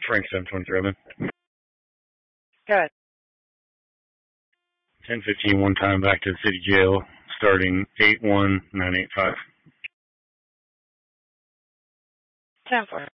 Frank 727. Good. 10:15 one time back to the city jail, starting 8/1/985. 10-4.